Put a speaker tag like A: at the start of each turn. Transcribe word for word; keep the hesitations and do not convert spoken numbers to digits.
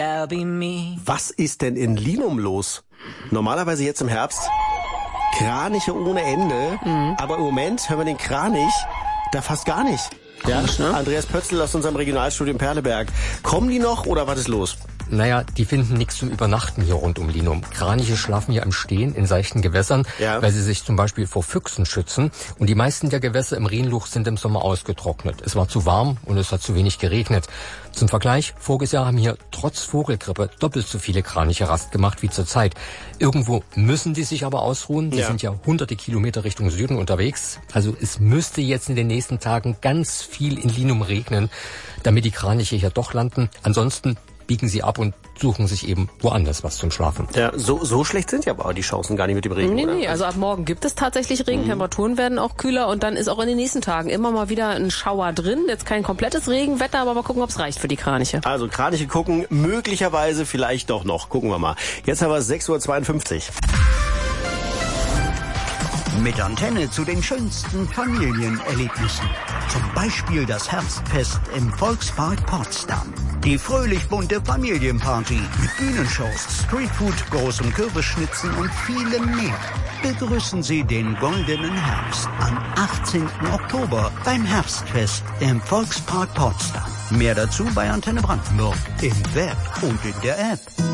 A: Was ist denn in Linum los? Normalerweise jetzt im Herbst Kraniche ohne Ende, mhm. aber im Moment hören wir den Kranich da fast gar nicht. Ja, ne? Andreas Pötzl aus unserem Regionalstudio in Perleberg. Kommen die noch oder was ist los?
B: Naja, die finden nichts zum Übernachten hier rund um Linum. Kraniche schlafen hier im Stehen in seichten Gewässern, ja. weil sie sich zum Beispiel vor Füchsen schützen. Und die meisten der Gewässer im Rhenluch sind im Sommer ausgetrocknet. Es war zu warm und es hat zu wenig geregnet. Zum Vergleich, voriges Jahr haben hier trotz Vogelgrippe doppelt so viele Kraniche Rast gemacht wie zurzeit. Irgendwo müssen die sich aber ausruhen. Die ja. sind ja hunderte Kilometer Richtung Süden unterwegs. Also es müsste jetzt in den nächsten Tagen ganz viel in Linum regnen, damit die Kraniche hier doch landen. Ansonsten biegen sie ab und suchen sich eben woanders was zum Schlafen.
A: Ja, so, so schlecht sind ja aber die Chancen gar nicht mit dem Regen,
C: Nee,
A: oder?
C: nee, also ab morgen gibt es tatsächlich Regen, mhm. Temperaturen werden auch kühler und dann ist auch in den nächsten Tagen immer mal wieder ein Schauer drin. Jetzt kein komplettes Regenwetter, aber mal gucken, ob es reicht für die Kraniche.
A: Also Kraniche gucken, möglicherweise vielleicht doch noch. Gucken wir mal. Jetzt haben wir sechs Uhr zweiundfünfzig.
D: Mit Antenne zu den schönsten Familienerlebnissen. Zum Beispiel das Herbstfest im Volkspark Potsdam. Die fröhlich bunte Familienparty mit Bühnenshows, Streetfood, großem Kürbisschnitzen und vielem mehr. Begrüßen Sie den goldenen Herbst am achtzehnten Oktober beim Herbstfest im Volkspark Potsdam. Mehr dazu bei Antenne Brandenburg im Web und in der App.